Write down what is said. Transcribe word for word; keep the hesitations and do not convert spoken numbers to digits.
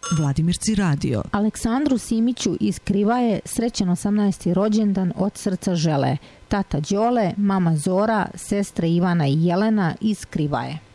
Vladimirci radio. Aleksandru Simiću iz Krivaje srećan osamnaesti rođendan od srca žele tata Đole, mama Zora, sestre Ivana i Jelena iz Krivaje.